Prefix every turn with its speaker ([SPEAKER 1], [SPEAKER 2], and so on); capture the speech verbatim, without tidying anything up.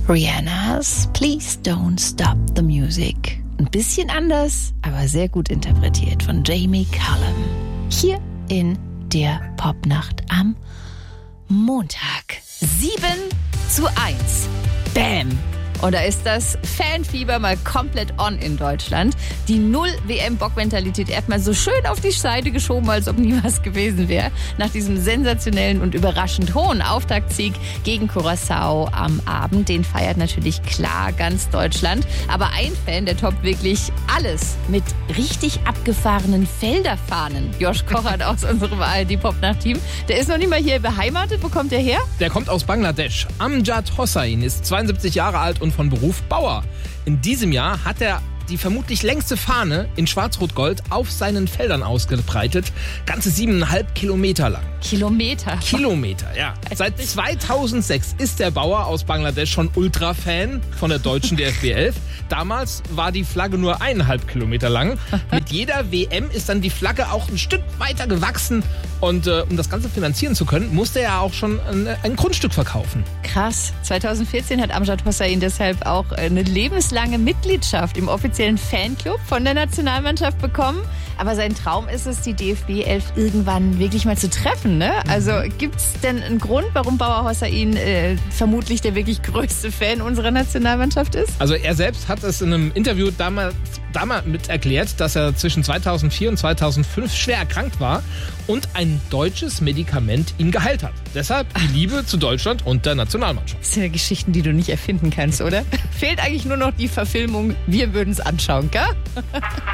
[SPEAKER 1] Rihannas Please Don't Stop the Music. Ein bisschen anders, aber sehr gut interpretiert von Jamie Cullum. Hier in der Popnacht am Montag. sieben zu eins. Bam! Und da ist das Fanfieber mal komplett on in Deutschland. Die Null-W M-Bock-Mentalität erstmal so schön auf die Seite geschoben, als ob nie was gewesen wäre. Nach diesem sensationellen und überraschend hohen Auftaktsieg gegen Curaçao am Abend. Den feiert natürlich klar ganz Deutschland. Aber ein Fan, der toppt wirklich alles mit richtig abgefahrenen Felderfahnen. Josh Kochert aus unserem A R D-Popnacht-Team. Der ist noch nicht mal hier beheimatet. Wo kommt der her?
[SPEAKER 2] Der kommt aus Bangladesch. Amjad Hossain ist zweiundsiebzig Jahre alt und von Beruf Bauer. In diesem Jahr hat er die vermutlich längste Fahne in Schwarz-Rot-Gold auf seinen Feldern ausgebreitet. Ganze siebeneinhalb Kilometer lang.
[SPEAKER 1] Kilometer?
[SPEAKER 2] Kilometer, ja. Seit zweitausendsechs ist der Bauer aus Bangladesch schon Ultra-Fan von der deutschen D F B elf. Damals war die Flagge nur eineinhalb Kilometer lang. Mit jeder W M ist dann die Flagge auch ein Stück weiter gewachsen. Und äh, um das Ganze finanzieren zu können, musste er auch schon ein, ein Grundstück verkaufen.
[SPEAKER 1] Krass. zweitausendvierzehn hat Amjad Hossain deshalb auch eine lebenslange Mitgliedschaft im offiziellen Fanclub von der Nationalmannschaft bekommen. Aber sein Traum ist es, die D F B elf irgendwann wirklich mal zu treffen, ne? Also gibt es denn einen Grund, warum Bauer Hossain äh, vermutlich der wirklich größte Fan unserer Nationalmannschaft ist?
[SPEAKER 2] Also er selbst hat es in einem Interview damals, damals mit erklärt, dass er zwischen zweitausendvier und zweitausendfünf schwer erkrankt war und ein deutsches Medikament ihn geheilt hat. Deshalb die Liebe zu Deutschland und der Nationalmannschaft.
[SPEAKER 1] Das sind ja Geschichten, die du nicht erfinden kannst, oder? Fehlt eigentlich nur noch die Verfilmung, wir würden es anschauen, gell?